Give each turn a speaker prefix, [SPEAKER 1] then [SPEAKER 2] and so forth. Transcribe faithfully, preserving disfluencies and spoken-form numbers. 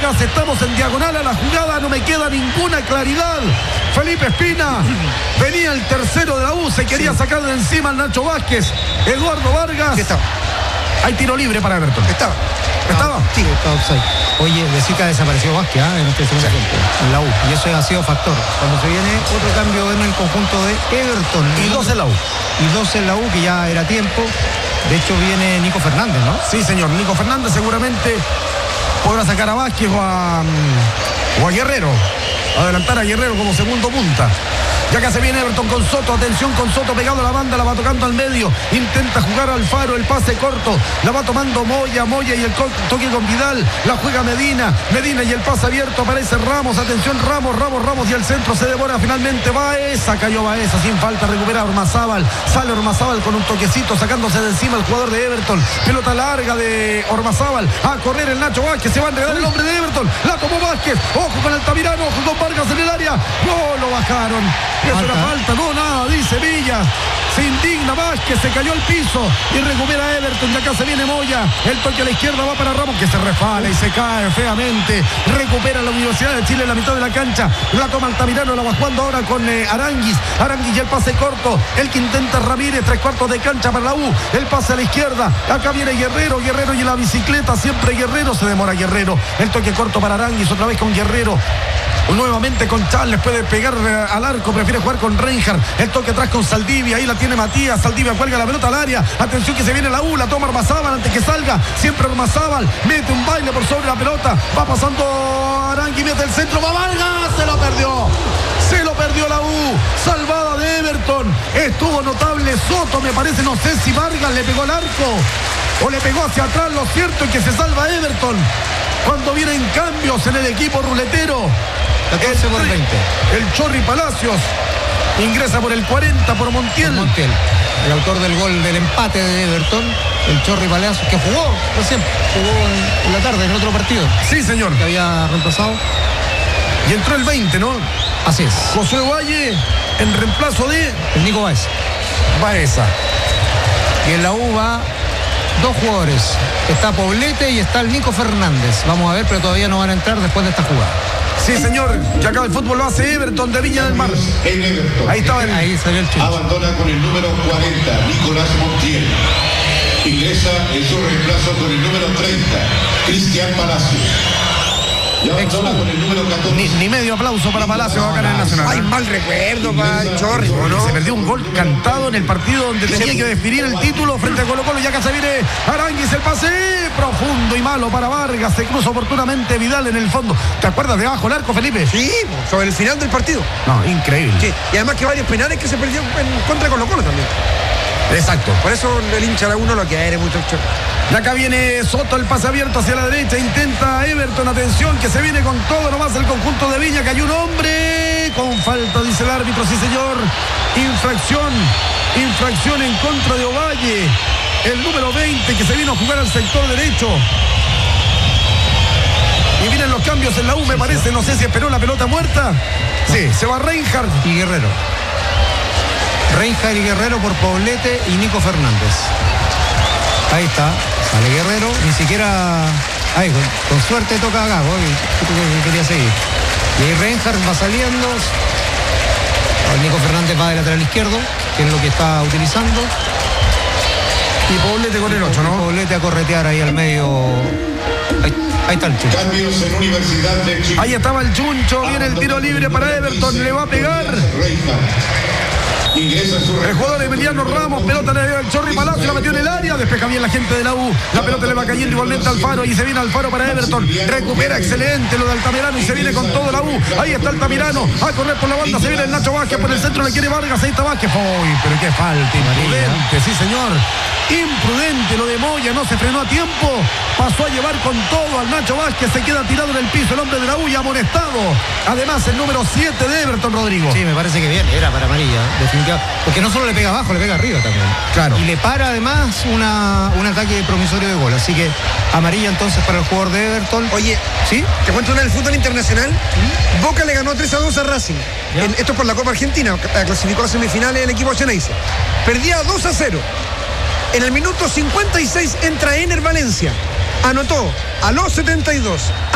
[SPEAKER 1] Vargas, estamos en diagonal a la jugada, no me queda ninguna claridad. Felipe Espina, venía el tercero de la U, se quería sí. sacar de encima al Nacho Vázquez. Eduardo Vargas.
[SPEAKER 2] ¿Qué está?
[SPEAKER 1] Hay tiro libre para Everton.
[SPEAKER 2] Estaba.
[SPEAKER 1] ¿Estaba?
[SPEAKER 2] Sí, estaba offside.
[SPEAKER 3] Oye, decir que ha desaparecido Vázquez ¿eh? en este segundo tiempo, en la U. Y eso ha sido factor. Cuando se viene otro cambio en el conjunto de Everton.
[SPEAKER 1] Y dos en la U.
[SPEAKER 3] Y dos en la U, que ya era tiempo. De hecho, viene Nico Fernández, ¿no?
[SPEAKER 1] Sí, señor. Nico Fernández seguramente podrá sacar a Vázquez o a, o a Guerrero. Adelantar a Guerrero como segundo punta. Ya que se viene Everton con Soto, atención con Soto pegado a la banda, la va tocando al medio, intenta jugar Alfaro, el pase corto, la va tomando Moya, Moya y el toque con Vidal, la juega Medina, Medina y el pase abierto, aparece Ramos, atención Ramos, Ramos, Ramos y el centro se devora finalmente Baeza, cayó Baeza, sin falta, recupera Ormazábal, sale Ormazábal con un toquecito, sacándose de encima el jugador de Everton, pelota larga de Ormazábal, a correr el Nacho Vázquez, se va a entregar el hombre de Everton, la tomó Vázquez, ojo con Altamirano, ojo con Vargas en el área, no lo bajaron. Es una falta, no, nada, dice Villa. Se indigna Vázquez, se cayó al piso y recupera Everton. Y acá se viene Moya. El toque a la izquierda va para Ramos, que se resbala y se cae feamente. Recupera la Universidad de Chile en la mitad de la cancha. La toma Altamirano, la va jugando ahora con eh, Aranguis. Aranguis y el pase corto. El que intenta Ramírez, tres cuartos de cancha para la U. El pase a la izquierda. Acá viene Guerrero, Guerrero y la bicicleta. Siempre Guerrero, se demora Guerrero. El toque corto para Aranguis, otra vez con Guerrero. Nuevamente con Charles, puede pegar al arco, prefiere jugar con Reinhardt. El toque atrás con Saldivia, ahí la tiene Matías. Saldivia cuelga la pelota al área. Atención que se viene la U, la toma Ormazábal antes que salga. Siempre Ormazábal, mete un baile por sobre la pelota. Va pasando Arangui, mete el centro, va Vargas, se lo perdió. Se lo perdió la U, salvada de Everton. Estuvo notable Soto, me parece, no sé si Vargas le pegó al arco o le pegó hacia atrás. Lo cierto es que se salva Everton cuando vienen cambios en el equipo ruletero.
[SPEAKER 3] catorce por veinte.
[SPEAKER 1] El Chorri Palacios ingresa por el cuarenta por Montiel.
[SPEAKER 3] Por Montiel, el autor del gol del empate de Everton, el Chorri Palacios, que jugó recién, jugó en, en la tarde en otro partido.
[SPEAKER 1] Sí, señor.
[SPEAKER 3] Que había reemplazado.
[SPEAKER 1] Y entró el veinte, ¿no?
[SPEAKER 3] Así es.
[SPEAKER 1] Josué Valle en reemplazo de
[SPEAKER 3] el Nico Baeza.
[SPEAKER 1] Baeza.
[SPEAKER 3] Y en la U va dos jugadores. Está Poblete y está el Nico Fernández. Vamos a ver, pero todavía no van a entrar después de esta jugada.
[SPEAKER 1] Sí, señor, ya acá el fútbol lo hace Everton de Viña del Mar. Ahí estaba el...
[SPEAKER 3] Ahí salió el Chincho.
[SPEAKER 4] Abandona con el número cuarenta, Nicolás Montiel. Ingresa en su reemplazo con el número treinta, Cristian Palacios. Y abandona con el número catorce.
[SPEAKER 1] Ni, ni medio aplauso para Palacios acá en el Nacional.
[SPEAKER 2] Hay mal recuerdo para el Chorri, ¿no?
[SPEAKER 1] Se perdió un gol cantado en el partido donde tenía que definir el título frente a Colo Colo. Y acá se viene Aranguis, el pase profundo y malo para Vargas. Se cruza oportunamente Vidal en el fondo. ¿Te acuerdas de abajo el arco, Felipe?
[SPEAKER 2] Sí, sobre el final del partido.
[SPEAKER 1] No, increíble.
[SPEAKER 2] Sí, y además que varios penales que se perdió en contra de Colo Colo también.
[SPEAKER 1] Exacto.
[SPEAKER 2] Por eso el hincha de uno lo quiere mucho el Chorri.
[SPEAKER 1] Y acá viene Soto, el pase abierto hacia la derecha. Intenta Everton, atención, que se viene con todo nomás el conjunto de Viña. Cayó un hombre con falta, dice el árbitro, sí señor. Infracción, infracción en contra de Ovalle, el número veinte, que se vino a jugar al sector derecho. Y vienen los cambios en la U, me parece. No sé si esperó la pelota muerta. Sí, se va Reinhardt
[SPEAKER 3] y Guerrero. Reinhardt y Guerrero por Poblete y Nico Fernández. Ahí está, sale Guerrero, ni siquiera... Ahí, con, con suerte toca acá, que quería seguir. Y ahí Reinhardt va saliendo. El Nico Fernández va de lateral izquierdo, que es lo que está utilizando.
[SPEAKER 1] Y Poblete con el ocho, ¿no?
[SPEAKER 3] Poblete a corretear ahí al medio. Ahí, ahí está el Chuncho.
[SPEAKER 4] Cambios en Universidad de Chile.
[SPEAKER 1] Ahí estaba el Chuncho, viene el tiro libre para Everton, le va a pegar. El jugador Emiliano Ramos, pelota le dio el Chorri Palacio, la metió en el área, despeja bien la gente de la U, la pelota le va cayendo igualmente a Alfaro y se viene Alfaro para Everton, recupera excelente lo de Altamirano y se viene con todo la U, ahí está Altamirano, a correr por la banda, se viene el Nacho Vázquez, por el centro le quiere Vargas, ahí está Vázquez, uy, pero qué falta, imprudente, sí señor, imprudente lo de Moya, no se frenó a tiempo, pasó a llevar con todo al Nacho Vázquez, se queda tirado en el piso el hombre de la U y amonestado, además el número siete de Everton, Rodrigo.
[SPEAKER 3] Sí, me parece que bien, era para amarilla, definitivamente. Porque no solo le pega abajo, le pega arriba también.
[SPEAKER 1] Claro.
[SPEAKER 3] Y le para además una, un ataque promisorio de gol. Así que amarilla entonces para el jugador de Everton.
[SPEAKER 2] Oye, ¿sí? Te cuento una del fútbol internacional. ¿Mm? Boca le ganó tres a dos a Racing. En, esto es por la Copa Argentina. Clasificó a semifinales el equipo Xeneize. Perdía dos a cero. En el minuto cincuenta y seis entra Ener Valencia. Anotó a los setenta y dos.